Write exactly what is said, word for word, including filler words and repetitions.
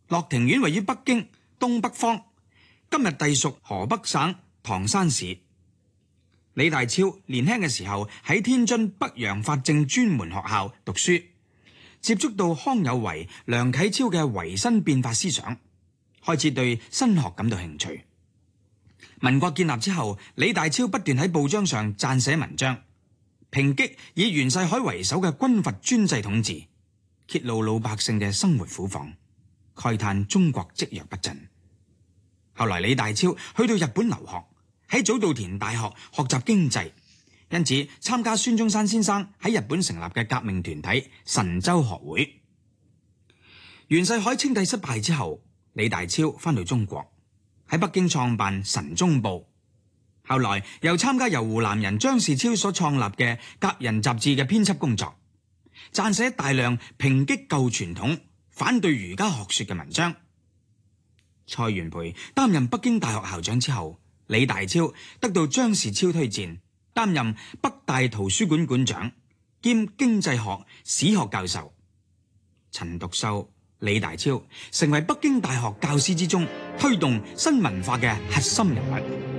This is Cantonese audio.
樂庭縣位於北京東北方，今日隸屬河北省唐山市。李大釗年輕嘅時候喺天津北洋法政專門學校讀書，接觸到康有為、梁啟超嘅維新變法思想，開始對新學感到興趣。民國建立之後，李大釗不斷喺報章上撰寫文章，抨擊以袁世凱為首嘅軍閥專制統治，揭露老百姓嘅生活苦況，慨嘆中國積弱不振。後來李大釗去到日本留學，喺早稻田大學學習經濟，因此參加孫中山先生喺日本成立嘅革命團體神州學會。袁世凱稱帝失敗之後，李大釗返到中國，喺北京創辦《神中報》，後來又參加由湖南人張士超所創立嘅《革人》雜誌嘅編輯工作，撰寫大量抨擊舊傳統、反對儒家學說嘅文章。蔡元培擔任北京大學校長之後，李大釗得到張士超推薦，擔任北大圖書館館長兼經濟學、史學教授。陳獨秀、李大釗成為北京大學教師之中推動新文化嘅核心人物。